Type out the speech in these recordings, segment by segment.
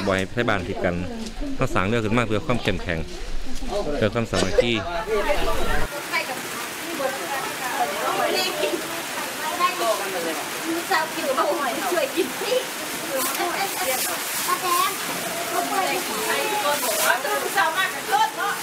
บ่อยให้บ้านผิดกันเขาสร้างเรื่องขึ้นมาเพื่อความเข้มแข็งเพื่อความสามัคคีสาวกินข้าวหอยช่วยกินสิป้าแดงเขาเปิดไอ้ตัวหนูว่าจะสาวมากกับรถเนาะ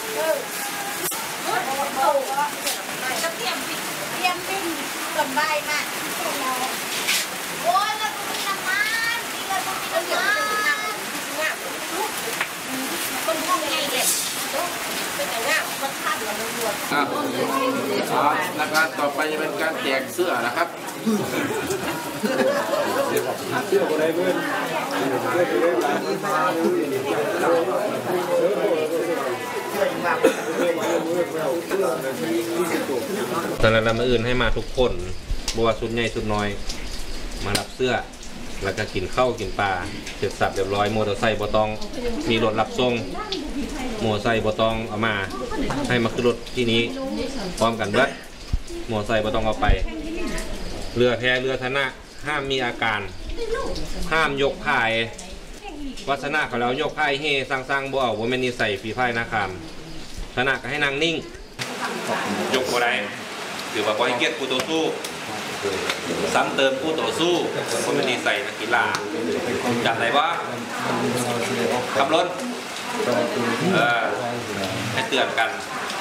จะเตรียมปิ้งสบายมากโอ้ยแล้วก็มีน้ำมันมีแล้วก็มีน้ำมันต้นห้องใหญ่เด็ดเป็นอย่างงี้มันทัดแล้วมันรวดนะครับต่อไปจะเป็นการแจกเสื้อนะครับเสื้อคนใดเพื่อนแต่ละมาอื่นให้มาทุกคนบัวสุดใหญ่สุดน้อยมารับเสื้อแล้วก็กินข้าวกินปลาเสร็จสับเรียบร้อยมอเตอร์ไซค์บ่ต้องมีรถรับส่งมอเตอร์ไซค์บ่ต้องเอามาให้มาขึ้นรถที่นี้พร้อมกันเบิดมอเตอร์ไซค์บ่ต้องเอาไปเรือแพเรือธนะห้ามมีอาการห้ามยกพายวัฒนะเขาแล้วยกพายเฮสร้างบ่เอาว่าแม่นนิสัยฝีพายนาคามธนะก็ให้นางนิ่งยกบ่ได้หรือว่าบ่ให้เกียรติผู้ต่อสู้ซ้ำเติมผู้ต่อสู้ว่าแม่นนิสัยนักกีฬาจำได้ว่าขับรถให้เตือนกัน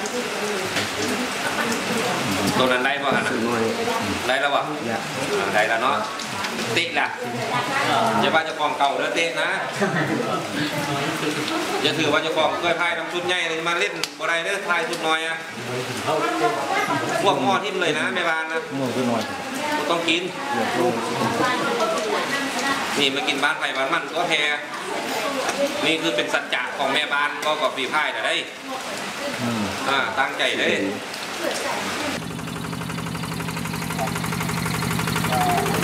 ตัวนั้นได้ป่ะฮะได้แล้ววะได้แล้วเนาะติล่ะอย่าว่าจะกองเก่าแล้วเตะนะอย่าถือว่าจะกองเคยพายน้ำชุดใหญ่เลยมาเล่นบ่ได้เด้อพายชุดน้อยอะพวกหม้อทิ่มเลยนะแม่บ้านนะต้องกินนี่มากินบ้านไผ่บ้านมันก็แพ้นี่คือเป็นสัจจะของแม่บ้านก็กับฝีพายได้ตั้งใจเลย